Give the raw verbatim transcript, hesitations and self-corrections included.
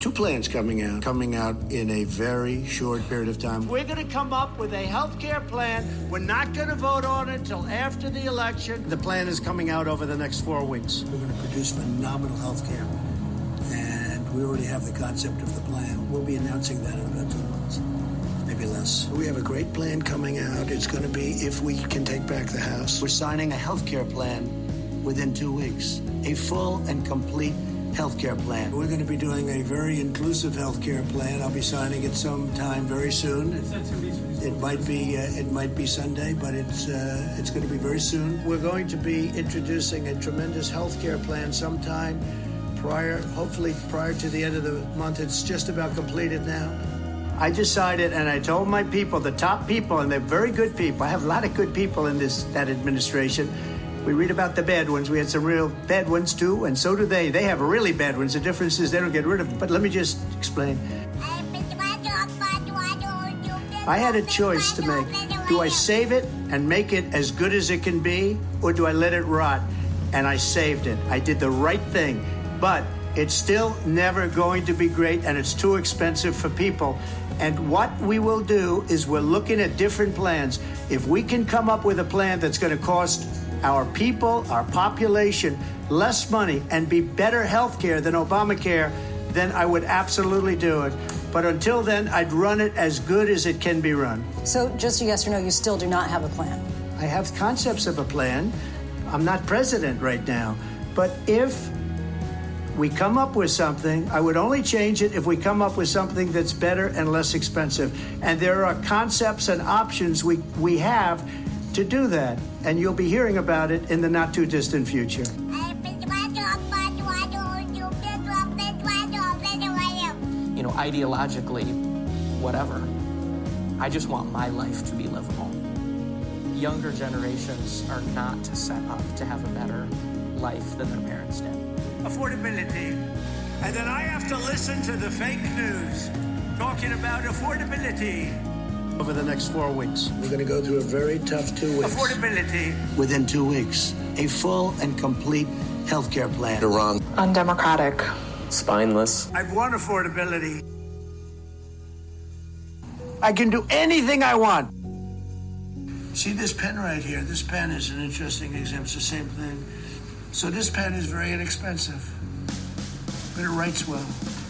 Two plans coming out, coming out in a very short period of time. We're going to come up with a health care plan. We're not going to vote on it until after the election. The plan is coming out over the next four weeks. We're going to produce phenomenal health care, and we already have the concept of the plan. We'll be announcing that in about two months, maybe less. We have a great plan coming out. It's going to be if we can take back the House. We're signing a health care plan within two weeks, a full and complete healthcare plan. We're going to be doing a very inclusive healthcare plan. I'll be signing it sometime very soon. It might be uh, it might be Sunday, but it's uh, it's going to be very soon. We're going to be introducing a tremendous healthcare plan sometime prior, hopefully prior to the end of the month. It's just about completed now. I decided, and I told my people, the top people, and they're very good people. I have a lot of good people in this that administration. We read about the bad ones. We had some real bad ones, too, and so do they. They have really bad ones. The difference is they don't get rid of them. But let me just explain. I had a choice to make. Do I save it and make it as good as it can be, or do I let it rot? And I saved it. I did the right thing. But it's still never going to be great, and it's too expensive for people. And what we will do is we're looking at different plans. If we can come up with a plan that's going to cost our people, our population, less money and be better health care than Obamacare, then I would absolutely do it. But until then, I'd run it as good as it can be run. So just a yes or no, you still do not have a plan? I have concepts of a plan. I'm not president right now. But if we come up with something, I would only change it if we come up with something that's better and less expensive. And there are concepts and options we, we have to do that, and you'll be hearing about it in the not-too-distant future. You know, ideologically, whatever. I just want my life to be livable. Younger generations are not set up to have a better life than their parents did. Affordability. And then I have to listen to the fake news talking about affordability. Over the next four weeks. We're going to go through a very tough two weeks. Affordability. Within two weeks. A full and complete health care plan. Iran. Undemocratic. Spineless. I've won affordability. I can do anything I want. See this pen right here? This pen is an interesting example. It's the same thing. So this pen is very inexpensive, but it writes well.